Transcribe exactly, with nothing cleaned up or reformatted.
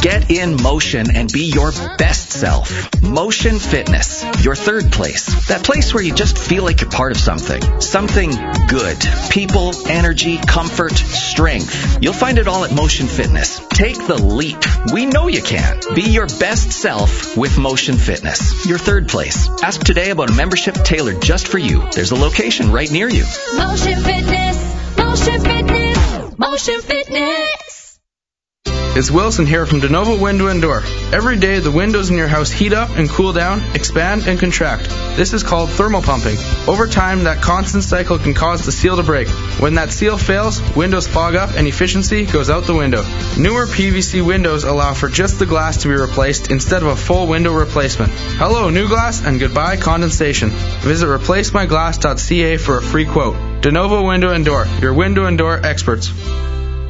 Get in motion and be your best self. Motion Fitness, your third place. That place where you just feel like you're part of something. Something good. People, energy, comfort, strength. You'll find it all at Motion Fitness. Take the leap. We know you can. Be your best self with Motion Fitness, your third place. Ask today about a membership tailored just for you. There's a location right near you. Motion Fitness, Motion Fitness, Motion Fitness. It's Wilson here from DeNova Window and Door. Every day the windows in your house heat up and cool down, expand and contract. This is called thermal pumping. Over time, that constant cycle can cause the seal to break. When that seal fails, windows fog up and efficiency goes out the window. Newer P V C windows allow for just the glass to be replaced instead of a full window replacement. Hello, new glass, and goodbye condensation. Visit replace my glass dot c a for a free quote. DeNova Window and Door, your window and door experts.